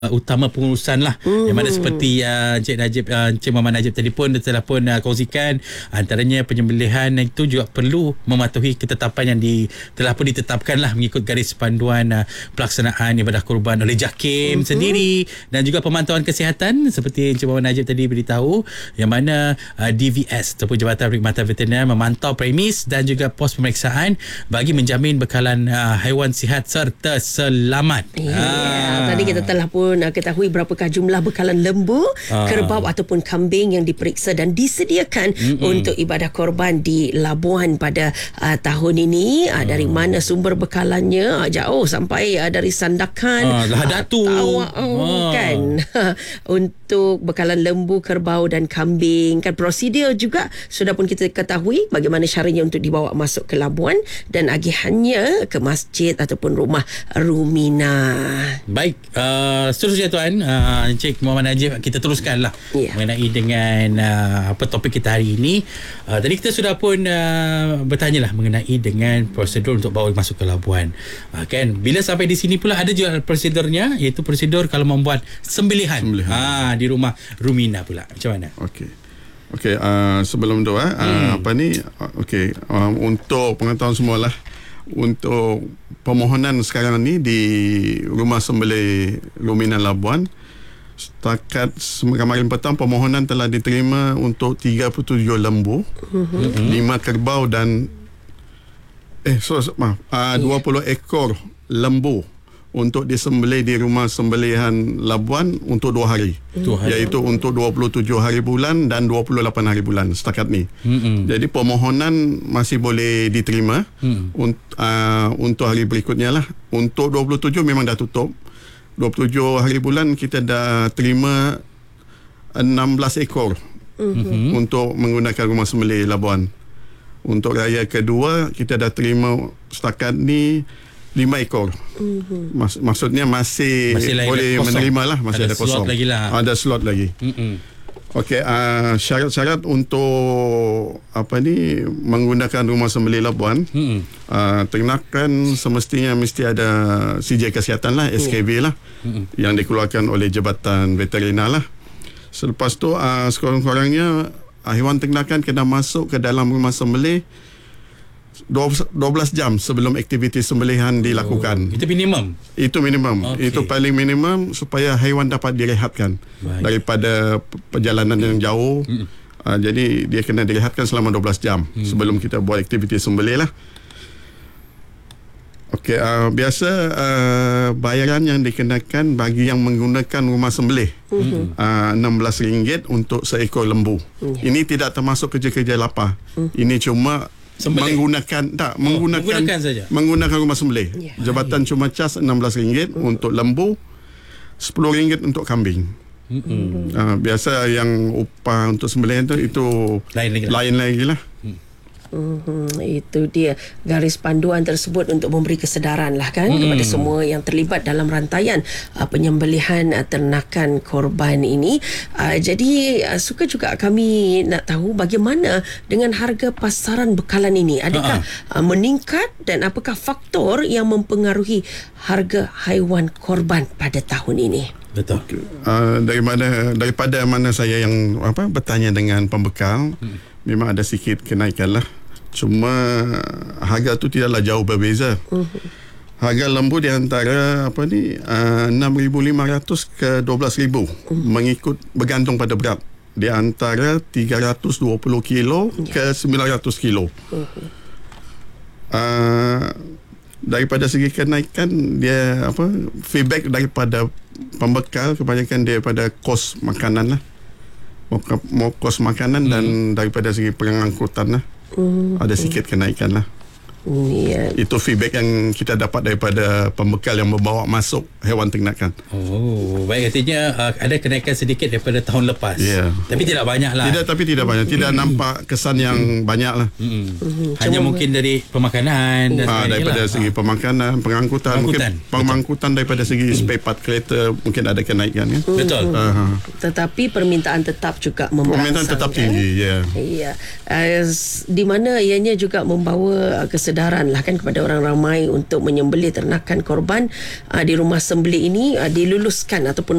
utama pengurusan lah, yang mana seperti Encik Najib, Encik Muhammad Najib tadi pun telah pun kongsikan, antaranya penyembelihan itu juga perlu mematuhi ketetapan yang telah pun ditetapkan lah mengikut garis panduan pelaksanaan ibadah kurban oleh JAKIM sendiri, dan juga pemantauan kesihatan seperti Encik Muhammad Najib tadi beritahu, yang mana DVS ataupun Jabatan Perkhidmatan Veteriner memantau premis dan juga pos pemeriksaan bagi menjamin bekalan haiwan sihat serta selamat. Tadi kita telah pun ketahui berapakah jumlah bekalan lembu, kerbau ataupun kambing yang diperiksa dan disediakan untuk ibadah korban di Labuan pada tahun ini. Dari mana sumber bekalannya, jauh sampai dari sandakan Lahadatu kan. Untuk bekalan lembu, kerbau dan kambing kan, prosedur juga sudah pun kita ketahui bagaimana caranya untuk dibawa masuk ke Labuan dan agihannya ke masjid ataupun rumah Rumina. Baik, seterusnya Tuan, Encik Muhammad Najib, kita teruskanlah mengenai dengan apa topik kita hari ini. Tadi kita sudah pun bertanyalah mengenai dengan prosedur untuk bawa masuk ke Labuan. Kan, bila sampai di sini pula ada juga prosedurnya, iaitu prosedur kalau membuat sembelihan. Di rumah Rumina pula. Macam mana? Okey, sebelum tu untuk pengetahuan semualah, untuk permohonan sekarang ni di Rumah Sembelih Rumina Labuan, setakat kemarin petang permohonan telah diterima untuk 37 lembu, 5 kerbau dan 20 ekor lembu untuk disembelih di Rumah Sembelihan Labuan untuk 2 hari. Iaitu untuk 27 hari bulan dan 28 hari bulan setakat ni. Jadi permohonan masih boleh diterima untuk hari berikutnya lah. Untuk 27 memang dah tutup. 27 hari bulan kita dah terima 16 ekor untuk menggunakan Rumah Sembelih Labuan. Untuk raya kedua kita dah terima setakat ni 5 ekor. Maksudnya masih boleh menerima lah, masih ada kosong. Ada slot lagi. Okey, syarat-syarat untuk menggunakan Rumah Sembelih Labuan, ternakan semestinya mesti ada CJ Kesihatan lah, SKV lah, yang dikeluarkan oleh Jabatan Veteriner lah. Selepas tu sekurang-kurangnya haiwan ternakan kena masuk ke dalam rumah sembelih 12 jam sebelum aktiviti sembelihan dilakukan. Itu minimum? Itu minimum. Itu paling minimum supaya haiwan dapat direhatkan daripada perjalanan yang jauh. Jadi dia kena direhatkan selama 12 jam sebelum kita buat aktiviti sembelih lah. Okey, biasa bayaran yang dikenakan bagi yang menggunakan rumah sembelih RM16 untuk seekor lembu. Ini tidak termasuk kerja-kerja lapar. Ini cuma menggunakan saja. Menggunakan rumah sembelih. Jabatan cuma cas RM16 untuk lembu, RM10 untuk kambing. Biasa yang upah untuk sembelihan itu lain lagi lah. Itu dia garis panduan tersebut untuk memberi kesedaran lah kan kepada semua yang terlibat dalam rantaian penyembelihan ternakan korban ini. Jadi suka juga kami nak tahu bagaimana dengan harga pasaran bekalan ini. Adakah meningkat dan apakah faktor yang mempengaruhi harga haiwan korban pada tahun ini? Betul. Daripada mana saya yang bertanya dengan pembekal, memang ada sikit kenaikan lah. Cuma harga tu tidaklah jauh berbeza. Harga lembu di antara RM6,500 ke RM12,000 mengikut bergantung pada berat. Di antara 320 kilo ke 900 kilo. Daripada segi kenaikan dia feedback daripada pembekal kebanyakan daripada kos makanan lah. Kos makanan dan daripada segi pengangkutan lah. Ada sikit kenaikan lah. Itu feedback yang kita dapat daripada pembekal yang membawa masuk haiwan ternakan. Baik, artinya ada kenaikan sedikit daripada tahun lepas. Tapi tidak banyak lah. Tapi tidak banyak. Tidak nampak kesan yang banyak lah. Hanya mungkin dari pemakanan dan daripada segi pemakanan, pengangkutan. Mungkin pengangkutan daripada segi spare part kereta mungkin ada kenaikan ya. Betul. Tetapi permintaan tetap juga merangsang. Permintaan tetap tinggi. Di mana ianya juga membawa kesedaran kesedaran lah kan kepada orang ramai untuk menyembelih ternakan korban di rumah sembelih ini diluluskan ataupun